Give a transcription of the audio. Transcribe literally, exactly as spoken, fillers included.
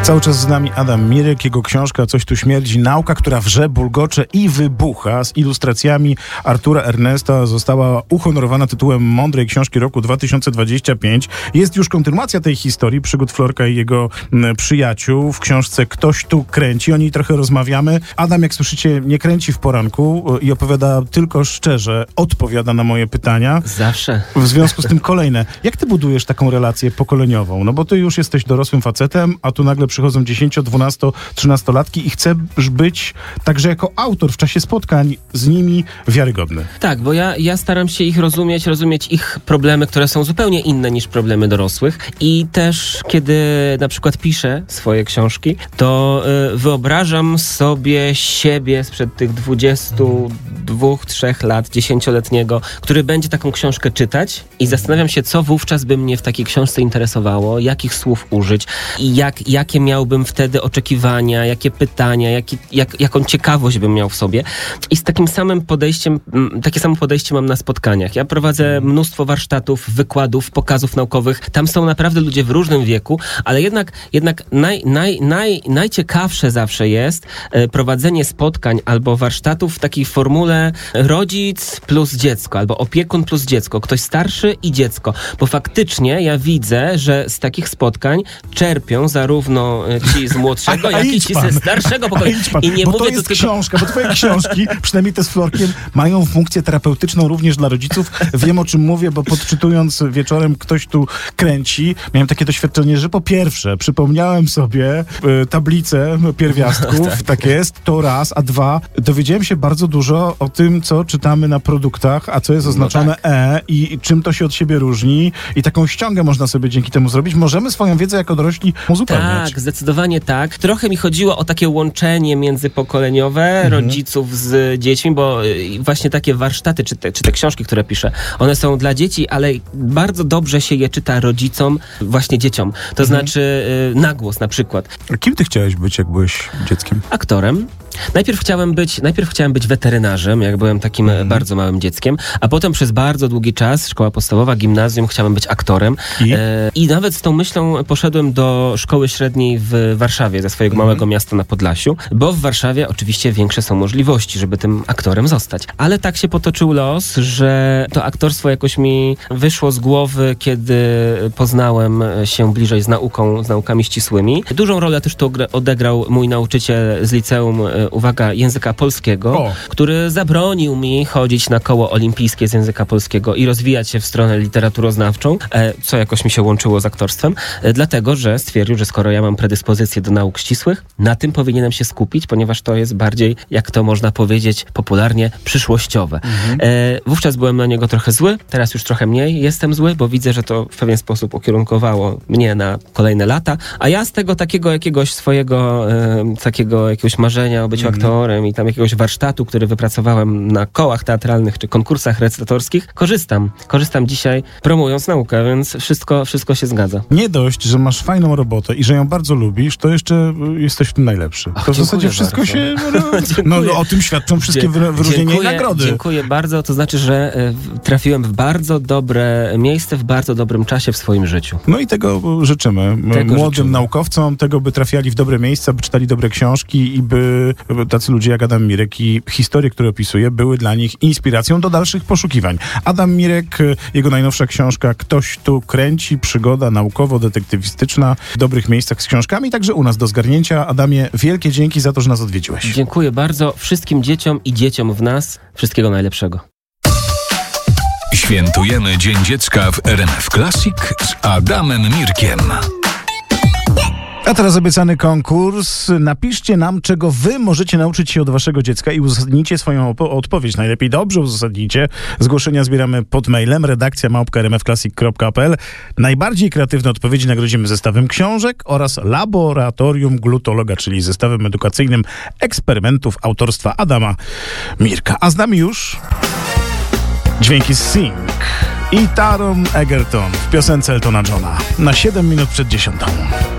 Cały czas z nami Adam Mirek, jego książka Coś tu śmierdzi, nauka, która wrze, bulgocze i wybucha, z ilustracjami Artura Ernesta, została uhonorowana tytułem Mądrej Książki roku dwa tysiące dwudziestego piątego. Jest już kontynuacja tej historii, przygód Florka i jego m, przyjaciół w książce Ktoś tu kręci. O niej trochę rozmawiamy. Adam, jak słyszycie, nie kręci w poranku i opowiada tylko szczerze, odpowiada na moje pytania. Zawsze. W związku z tym kolejne. Jak ty budujesz taką relację pokoleniową? No bo ty już jesteś dorosłym facetem, a tu nagle przychodzą dziesięcio, dwunasto, trzynastolatki i chcesz być także jako autor w czasie spotkań z nimi wiarygodny. Tak, bo ja, ja staram się ich rozumieć, rozumieć ich problemy, które są zupełnie inne niż problemy dorosłych. I też, kiedy na przykład piszę swoje książki, to y, wyobrażam sobie siebie sprzed tych dwudziestu dwóch, trzech lat, dziesięcioletniego, który będzie taką książkę czytać i zastanawiam się, co wówczas by mnie w takiej książce interesowało, jakich słów użyć i jak, jakie miałbym wtedy oczekiwania, jakie pytania, jaki, jak, jaką ciekawość bym miał w sobie. I z takim samym podejściem, takie samo podejście mam na spotkaniach. Ja prowadzę mnóstwo warsztatów, wykładów, pokazów naukowych. Tam są naprawdę ludzie w różnym wieku, ale jednak, jednak naj, naj, naj, najciekawsze zawsze jest e, prowadzenie spotkań albo warsztatów w takiej formule rodzic plus dziecko, albo opiekun plus dziecko, ktoś starszy i dziecko. Bo faktycznie ja widzę, że z takich spotkań czerpią zarówno ci z młodszego, jak i ci ze starszego pokolenia. I nie bo mówię to jest tylko... książka, bo twoje książki, przynajmniej te z Florkiem, mają funkcję terapeutyczną również dla rodziców. Wiem, o czym mówię, bo podczytując wieczorem Ktoś tu kręci, miałem takie doświadczenie, że po pierwsze przypomniałem sobie y, tablicę pierwiastków, tak. tak jest, to raz, a dwa, dowiedziałem się bardzo dużo o tym, co czytamy na produktach, a co jest oznaczone no tak. E i, i czym to się od siebie różni i taką ściągę można sobie dzięki temu zrobić. Możemy swoją wiedzę jako dorośli uzupełniać. Tak, zdecydowanie tak. Trochę mi chodziło o takie łączenie międzypokoleniowe mhm. rodziców z dziećmi, bo właśnie takie warsztaty, czy te, czy te książki, które piszę, one są dla dzieci, ale bardzo dobrze się je czyta rodzicom, właśnie dzieciom. To mhm. znaczy y, na głos na przykład. A kim ty chciałeś być, jak byłeś dzieckiem? Aktorem. Najpierw chciałem być, najpierw chciałem być weterynarzem, jak byłem takim mm. bardzo małym dzieckiem, a potem przez bardzo długi czas, szkoła podstawowa, gimnazjum, chciałem być aktorem. I, e, i nawet z tą myślą poszedłem do szkoły średniej w Warszawie, ze swojego mm. małego miasta na Podlasiu, bo w Warszawie oczywiście większe są możliwości, żeby tym aktorem zostać. Ale tak się potoczył los, że to aktorstwo jakoś mi wyszło z głowy, kiedy poznałem się bliżej z nauką, z naukami ścisłymi. Dużą rolę też tu odegrał mój nauczyciel z liceum, uwaga, języka polskiego, o. który zabronił mi chodzić na koło olimpijskie z języka polskiego i rozwijać się w stronę literaturoznawczą, co jakoś mi się łączyło z aktorstwem, dlatego, że stwierdził, że skoro ja mam predyspozycję do nauk ścisłych, na tym powinienem się skupić, ponieważ to jest bardziej, jak to można powiedzieć popularnie, przyszłościowe. Mhm. E, wówczas byłem na niego trochę zły, teraz już trochę mniej jestem zły, bo widzę, że to w pewien sposób ukierunkowało mnie na kolejne lata, a ja z tego takiego jakiegoś swojego, e, takiego jakiegoś marzenia o byciu mhm. aktorem i tam jakiegoś warsztatu, który wypracowałem na kołach teatralnych czy konkursach recytatorskich, korzystam. Korzystam dzisiaj, promując naukę, więc wszystko, wszystko się zgadza. Nie dość, że masz fajną robotę i że ją bardzo lubisz, to jeszcze jesteś w tym najlepszy. Och, to w zasadzie wszystko bardzo. się... no, no o tym świadczą wszystkie Dzie- wyróżnienia dziękuję, i nagrody. Dziękuję bardzo, to znaczy, że y, trafiłem w bardzo dobre miejsce, w bardzo dobrym czasie w swoim życiu. No i tego życzymy. Tego Młodym życzymy. naukowcom, tego by trafiali w dobre miejsca, by czytali dobre książki i by tacy ludzie jak Adam Mirek i historie, które opisuje, były dla nich inspiracją do dalszych poszukiwań. Adam Mirek, jego najnowsza książka Ktoś tu kręci, przygoda naukowo-detektywistyczna w dobrych miejscach z książkami, także u nas do zgarnięcia. Adamie, wielkie dzięki za to, że nas odwiedziłeś. Dziękuję bardzo wszystkim dzieciom i dzieciom w nas. Wszystkiego najlepszego. Świętujemy Dzień Dziecka w R M F Classic z Adamem Mirkiem. A teraz obiecany konkurs. Napiszcie nam, czego wy możecie nauczyć się od waszego dziecka i uzasadnijcie swoją op- odpowiedź. Najlepiej dobrze uzasadnijcie. Zgłoszenia zbieramy pod mailem redakcja małpka r m f classic kropka p l. Najbardziej kreatywne odpowiedzi nagrodzimy zestawem książek oraz laboratorium glutologa, czyli zestawem edukacyjnym eksperymentów autorstwa Adama Mirka. A z nami już dźwięki z Sing i Taron Egerton w piosence Eltona Johna na siedem minut przed dziesiątą.